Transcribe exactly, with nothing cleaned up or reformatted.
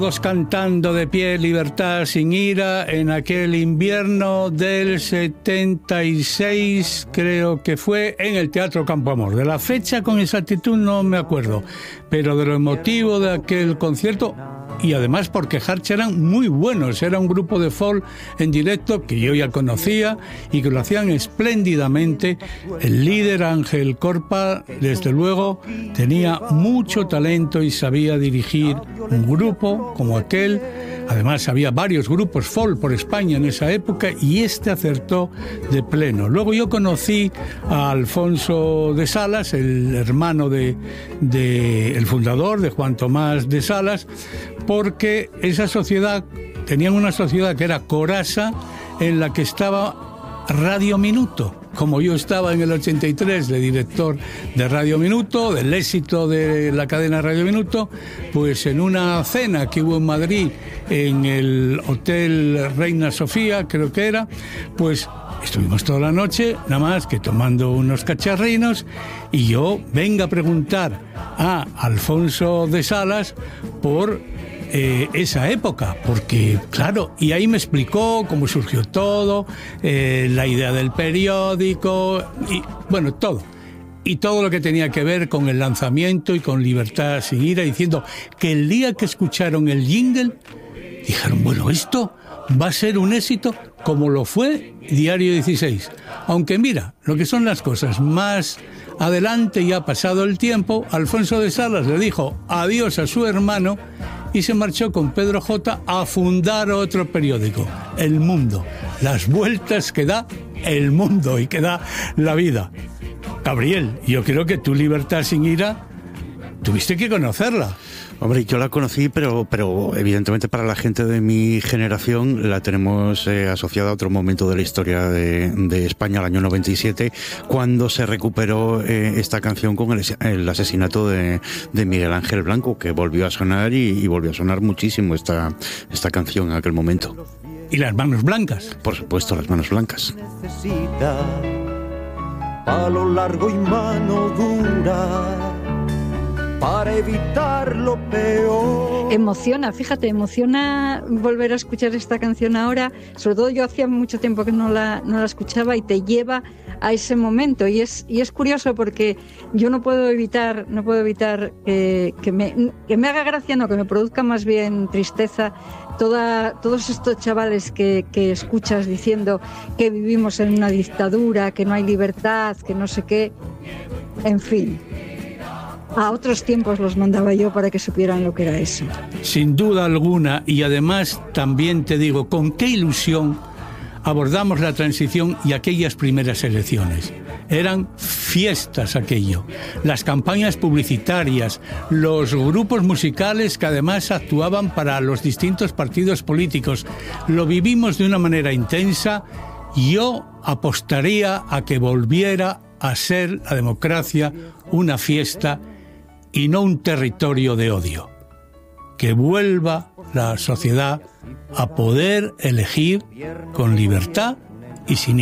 Todos cantando de pie Libertad sin ira en aquel invierno del setenta y seis, creo que fue, en el Teatro Campo Amor. De la fecha con exactitud no me acuerdo, pero de lo emotivo de aquel concierto, y además porque Hartz eran muy buenos, era un grupo de folk en directo que yo ya conocía y que lo hacían espléndidamente. El líder, Ángel Corpa, desde luego tenía mucho talento y sabía dirigir un grupo como aquel. Además había varios grupos folk por España en esa época y este acertó de pleno. Luego yo conocí a Alfonso de Salas, el hermano de, de el fundador, de Juan Tomás de Salas, porque esa sociedad, tenían una sociedad que era Corasa, en la que estaba Radio Minuto. Como yo estaba en el ochenta y tres de director de Radio Minuto, del éxito de la cadena Radio Minuto, pues en una cena que hubo en Madrid, en el Hotel Reina Sofía, creo que era, pues estuvimos toda la noche, nada más que tomando unos cacharrinos, y yo venga a preguntar a Alfonso de Salas por Eh, esa época, porque claro, y ahí me explicó cómo surgió todo, eh, la idea del periódico y bueno, todo y todo lo que tenía que ver con el lanzamiento y con Libertad sin ira, diciendo que el día que escucharon el jingle dijeron, bueno, esto va a ser un éxito como lo fue Diario dieciséis, aunque mira lo que son las cosas, más adelante, ya ha pasado el tiempo, Alfonso de Salas le dijo adiós a su hermano y se marchó con Pedro J a fundar otro periódico, El Mundo. Las vueltas que da el mundo y que da la vida. Gabriel, yo creo que tu Libertad sin ira tuviste que conocerla. Hombre, yo la conocí, pero, pero evidentemente para la gente de mi generación la tenemos eh, asociada a otro momento de la historia de, de España, el año noventa y siete, cuando se recuperó eh, esta canción con el, el asesinato de, de Miguel Ángel Blanco, que volvió a sonar y, y volvió a sonar muchísimo esta, esta canción en aquel momento. ¿Y las manos blancas? Por supuesto, las manos blancas. Necesita palo largo y mano dura para evitar lo peor. Emociona, fíjate, emociona volver a escuchar esta canción ahora, sobre todo yo hacía mucho tiempo que no la, no la escuchaba y te lleva a ese momento y es, y es curioso porque yo no puedo evitar, no puedo evitar que, que, me, que me haga gracia, no, que me produzca más bien tristeza toda, todos estos chavales que, que escuchas diciendo que vivimos en una dictadura, que no hay libertad, que no sé qué, en fin. A otros tiempos los mandaba yo para que supieran lo que era eso. Sin duda alguna, y además también te digo, con qué ilusión abordamos la transición y aquellas primeras elecciones. Eran fiestas aquello, las campañas publicitarias, los grupos musicales que además actuaban para los distintos partidos políticos. Lo vivimos de una manera intensa. Yo apostaría a que volviera a ser la democracia una fiesta y no un territorio de odio. Que vuelva la sociedad a poder elegir con libertad y sin